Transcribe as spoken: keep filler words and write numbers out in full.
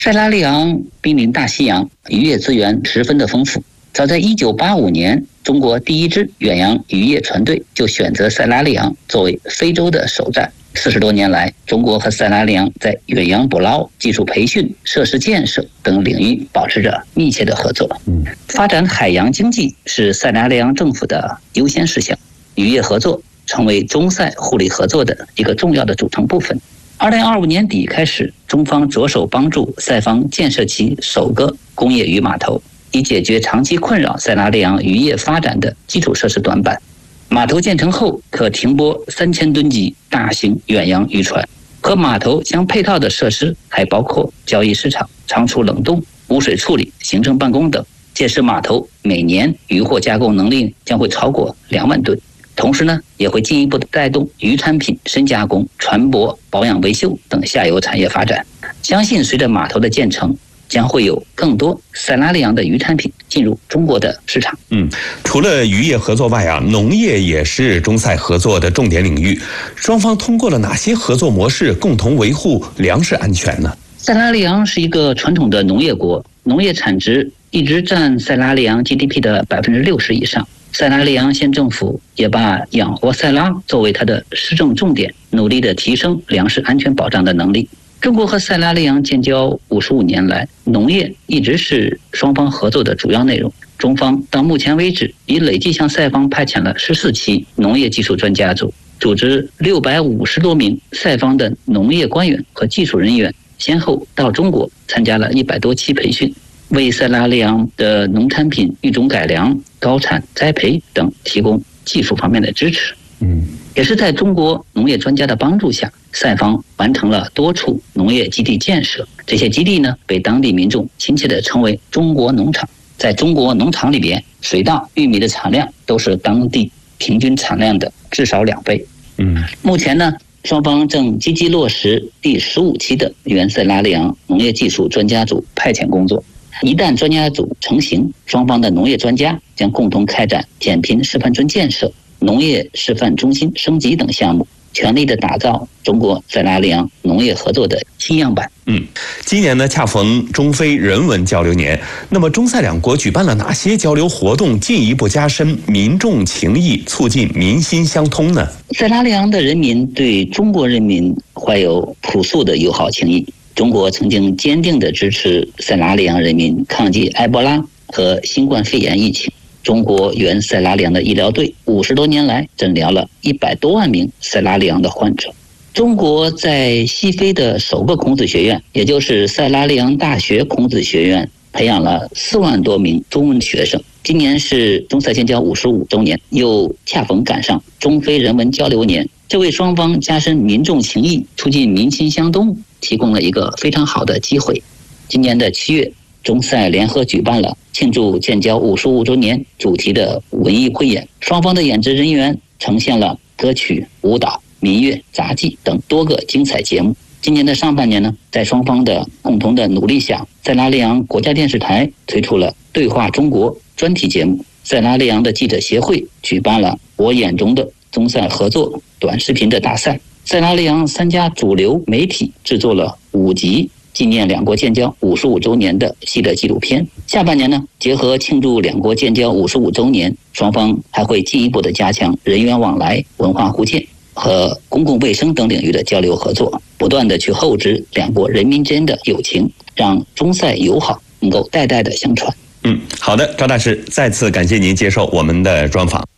塞拉利昂濒临大西洋，渔业资源十分的丰富。早在一九八五年，中国第一支远洋渔业船队就选择塞拉利昂作为非洲的首站。四十多年来，中国和塞拉利昂在远洋捕捞、技术培训、设施建设等领域保持着密切的合作。嗯，发展海洋经济是塞拉利昂政府的优先事项，渔业合作成为中塞互利合作的一个重要的组成部分。二零二五年底开始，中方着手帮助塞方建设其首个工业渔码头，以解决长期困扰塞拉利昂渔业发展的基础设施短板。码头建成后，可停泊三千吨级大型远洋渔船，和码头相配套的设施还包括交易市场、仓储冷冻、污水处理、行政办公等。届时码头每年渔获加工能力将会超过两万吨。同时呢，也会进一步的带动渔产品深加工、船舶保养维修等下游产业发展。相信随着码头的建成，将会有更多塞拉利昂的渔产品进入中国的市场。 嗯，除了渔业合作外啊，农业也是中塞合作的重点领域。双方通过了哪些合作模式，共同维护粮食安全呢？ 塞拉利昂是一个传统的农业国，农业产值一直占塞拉利昂 G D P 的百分之六十以上。塞拉利昂县政府也把养活塞拉作为它的施政重点，努力的提升粮食安全保障的能力。中国和塞拉利昂建交五十五年来，农业一直是双方合作的主要内容。中方到目前为止已累计向塞方派遣了十四期农业技术专家组，组织六百五十多名塞方的农业官员和技术人员，先后到中国参加了一百多期培训，为塞拉利昂的农产品育种改良、高产栽培等提供技术方面的支持。嗯，也是在中国农业专家的帮助下，塞方完成了多处农业基地建设。这些基地呢，被当地民众亲切地称为中国农场。在中国农场里边，水稻、玉米的产量都是当地平均产量的至少两倍。嗯，目前呢，双方正积极落实第十五期的原塞拉利昂农业技术专家组派遣工作。一旦专家组成型，双方的农业专家将共同开展减贫示范村建设、农业示范中心升级等项目，全力的打造中国塞拉利昂农业合作的新样板。 嗯，今年呢恰逢中非人文交流年，那么中塞两国举办了哪些交流活动，进一步加深民众情谊，促进民心相通呢？ 塞拉利昂的人民对中国人民怀有朴素的友好情谊。中国曾经坚定地支持塞拉利昂人民抗击埃博拉和新冠肺炎疫情。中国原塞拉利昂的医疗队五十多年来诊疗了一百多万名塞拉利昂的患者。中国在西非的首个孔子学院，也就是塞拉利昂大学孔子学院，培养了四万多名中文学生。今年是中塞建交五十五周年，又恰逢赶上中非人文交流年，这为双方加深民众情谊、促进民心相通提供了一个非常好的机会。今年的七月，中塞联合举办了庆祝建交五十五周年主题的文艺汇演，双方的演职人员呈现了歌曲、舞蹈、民乐、杂技等多个精彩节目。今年的上半年呢，在双方的共同的努力下，塞拉利昂国家电视台推出了对话中国专题节目，塞拉利昂的记者协会举办了我眼中的中塞合作短视频的大赛，塞拉利昂三家主流媒体制作了五集纪念两国建交五十五周年的系列纪录片。下半年呢，结合庆祝两国建交五十五周年，双方还会进一步的加强人员往来、文化互鉴和公共卫生等领域的交流合作，不断的去厚植两国人民之间的友情，让中塞友好能够代代的相传。 嗯，好的，赵大师，再次感谢您接受我们的专访。